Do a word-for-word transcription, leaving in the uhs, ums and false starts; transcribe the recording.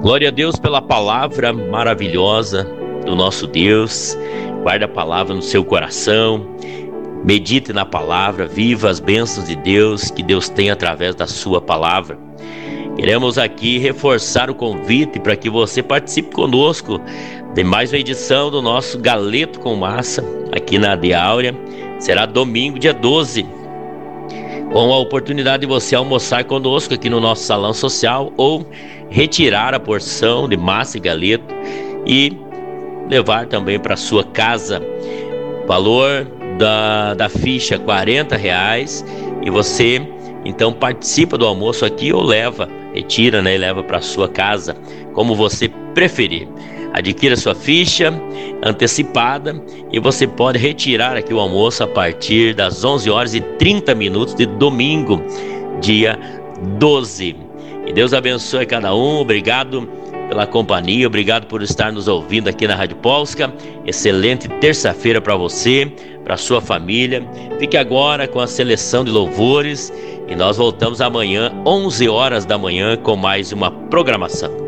Glória a Deus pela palavra maravilhosa do nosso Deus. Guarde a palavra no seu coração, medite na palavra, viva as bênçãos de Deus que Deus tem através da sua palavra. Queremos aqui reforçar o convite para que você participe conosco de mais uma edição do nosso Galeto com Massa aqui na De Áurea. Será domingo, dia doze, com a oportunidade de você almoçar conosco aqui no nosso salão social ou retirar a porção de massa e galeto e levar também para sua casa. Valor da, da ficha quarenta reais, e você então participa do almoço aqui ou leva, retira, né, e leva para sua casa, como você preferir. Adquira sua ficha antecipada e você pode retirar aqui o almoço a partir das onze horas e trinta minutos de domingo, dia doze. E Deus abençoe cada um. Obrigado pela companhia, obrigado por estar nos ouvindo aqui na Rádio Polska. Excelente terça-feira para você, para sua família. Fique agora com a seleção de louvores e nós voltamos amanhã, onze horas da manhã, com mais uma programação.